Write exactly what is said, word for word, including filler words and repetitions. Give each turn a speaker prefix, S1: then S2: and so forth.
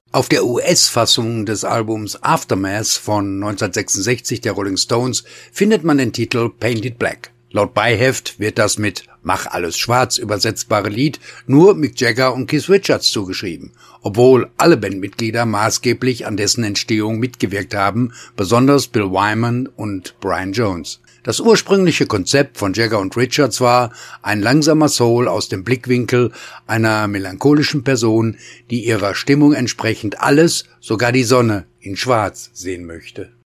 S1: Auf der U S-Fassung des Albums Aftermath von neunzehnhundertsechsundsechzig der Rolling Stones findet man den Titel Painted Black. Laut Beiheft wird das mit Mach alles schwarz übersetzbare Lied nur Mick Jagger und Keith Richards zugeschrieben, obwohl alle Bandmitglieder maßgeblich an dessen Entstehung mitgewirkt haben, besonders Bill Wyman und Brian Jones. Das ursprüngliche Konzept von Jagger und Richards war ein langsamer Soul aus dem Blickwinkel einer melancholischen Person, die ihrer Stimmung entsprechend alles, sogar die Sonne, in Schwarz sehen möchte.